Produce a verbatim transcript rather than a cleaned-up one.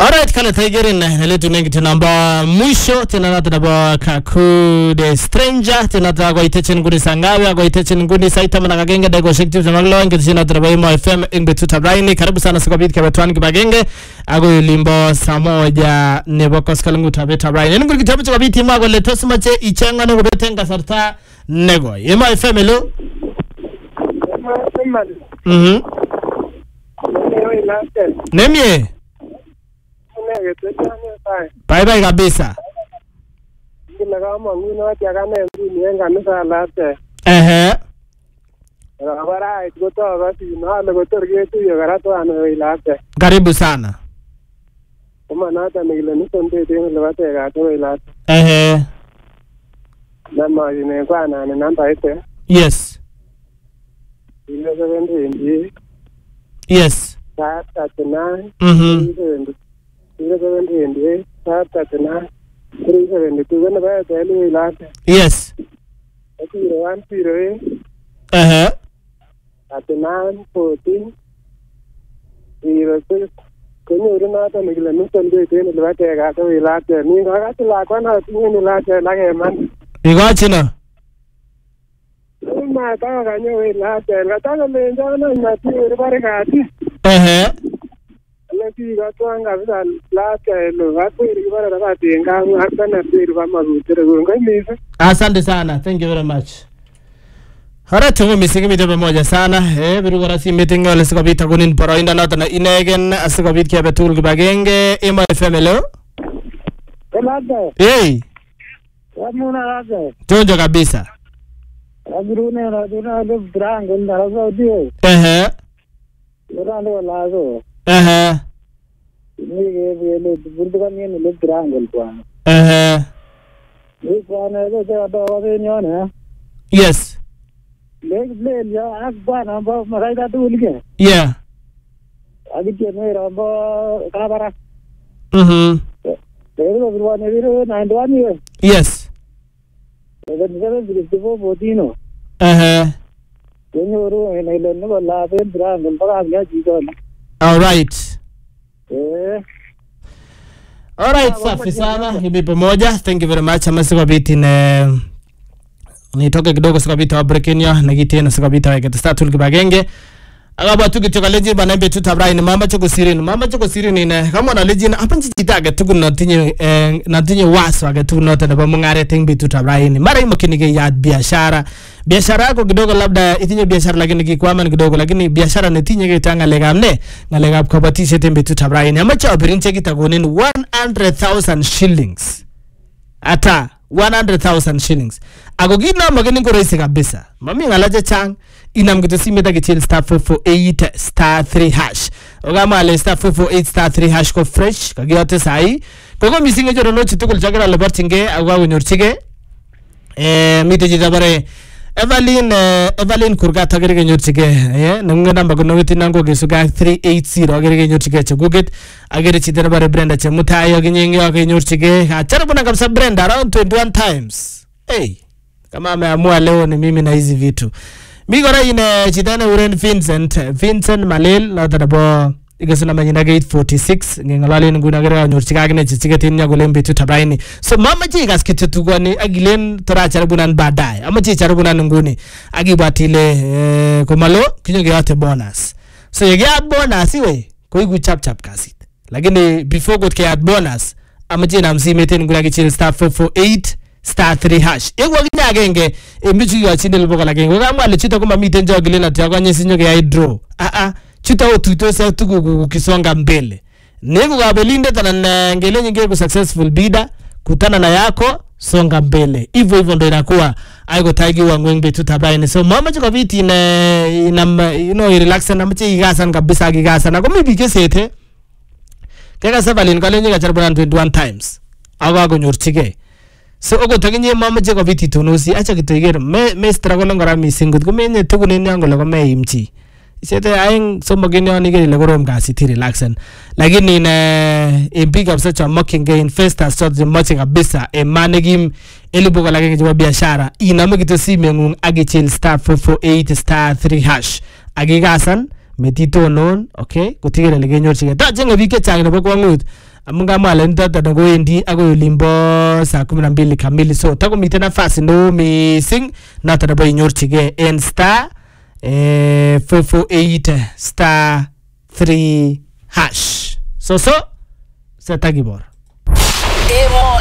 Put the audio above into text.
Alright, kala taigerin na letu nengi tunamba mwisho tena nata naba Kaku the Stranger tena nata kwa iteche nguni sangawe kwa iteche nguni saita mana kagenge dago shekti tunaglo inge tena nata naba Imo F M ingbe tutabraini karibu sana siku biti kabatuani kibagenge ago limbo samoja nebo koskalangu tabeta braini nungu kitabu chaka biti ima ago letosi mache ichenga nungu betenga sarta nego Imo F M ilo mhm Nemye bye bye kabisa. Ngine kama ngine wati akane ngine yenga nisa late. Ehe. Bara ikotoa kasi na ale kotorge tu yo karato ano ilate. Karibu sana. Kama nata nile nisonde tena lewate kato ilate. Ehe. Nama yine kwa na namba ite. Yes. Ile seventy ndi. Yes. Tata tena. Mhm. Ile seventy ndi. Tata tena. Three seventy two when ba tele ilate. Yes. Zero one zero eight. Ehe. Thirty nine fourteen. Zero six. Kwenye nata nikile nisonde tena lewate kato ilate. Ni ngakati la kwa na tinye ilate lage man. Igachina. Ma ta ganyo ilate. Ngata menjana ngati uribare kati. Ehe. Lati gatwanga bisa late lo gato uribare kati ngamu hata na tiru kama rutere ngai misa. Asante sana. Thank you very much. Hara tungu misingi mite pamoja sana. Eh, biru gara si meeting wale siko bita kunin paro inda nata na inegen asiko bit kia betul kibagenge Imo F M ilo. Elate. Hey. Wamuna late. Jonjo kabisa. Agurune na duna lo brango ndara zo dio. Ehe. Ora lo lazo. Ehe. Ni ge vele burduga ni lo brango kwa. Ehe. Ni kwa na lo de do wa ni ona. Yes. Leg le ya akba na ba maraida tu ulge. Yeah. Agi ke me rambo kabara. Mhm. Pero lo ni viro ninety one ye. Yes. Ega ni ga bidivo bodino. Ehe. Yenyoru ene lo no la be brango ba ga ji do. All right. Eh. All right, safi sana. Hibi pamoja. Thank you very much. Amasiko biti ne nitoke kidogo siko biti wa Brekenya na giti na siko biti wa Getasta tulkibagenge. Agaba tu kichoka leji bana mbe tutabrai ni mama choko sirini. Mama choko sirini ne kama na leji na hapa nchita getugu na tinye eh, na tinye waso getugu nota na bamungare tingbi tutabrai ni mara imo kinige ya biashara. Biashara yako kidogo labda itinye biashara lakini kikwama ni kidogo lakini biashara ni tinye kitanga legamne na legab kabatishe timbi tutabrai ni ama cha obirinche kitagonin one hundred thousand shillings. Ata one hundred thousand shillings. Ako gina magini ko raisi kabisa. Mami ngalaje chang inam gitu simeta kichil star four four eight star three hash. Ogama ale star four four eight star three hash ko fresh kagiyote sai. Koko misinge joro no chitukul chakira lebarchinge agwa unyorchige. Eh mite jidabare Evelyn uh, Evelyn kurga tagere nyorchige eh nunga namba ko nongiti nango gesuga three eight zero agere nyorchige cheguget agere chidera bare Brenda chemutai aginyengi agere nyorchige achara buna kabisa Brenda around twenty-one times. Hey kama ameamua leo ni mimi na hizi vitu migora ine chidana uren Vincent Vincent Malel na tadabo igasuna manyina gate forty-six ngengalale nguna gara nyorchige agene chichige tinya golembe tutabraini so mama chi gaskete tugoni agilen tora charabunan badai ama chi charabunan nguni agibatile eh, komalo kinyoge yote bonus so yege at bonus iwe koigu chap chap kasit lakini before got ke at bonus ama chi namsimeten nguna gichil star four four eight star three hash egwa ginya agenge embichu yo chindel boka lakini ngama le chita kuma miten jogilen atyakwanye sinyoge ya draw a a chuta otuitose tugu kisonga mbele nego gabelinde tana ngele nyinge ku successful bidder kutana na yako songa mbele hivyo hivyo ndo inakuwa aiko taigi wa ngwengbe tutabaini so mama chiko viti ina ina you know relax na mche igasa kabisa igasa na komi bikesete kega Evelyn kale nyinga charibana twenty-one times ago ago nyorchige so ogo taginye mama chiko viti tunusi acha kitoigero me me struggle ngara misingut kumenye tukunen yango lego me imchi Sete aing somo genyo nige ile gorom kasi ti relaxen lakini na impi kabisa cha mocking gain festa shot the matching kabisa e manegim elibuka lakini kwa biashara inamo kitu simengung agichil star four four eight star three hash agigasan metito non okay kutigere legenyo chige ta jenga bike chang nebo kwangut amunga mwale ndoto ngoendi ago ulimbo saa kumi na mbili kamili. So tako mite nafasi no missing nata na boy nyorchige en star eh four four eight star three hash. So so setagibor. Emo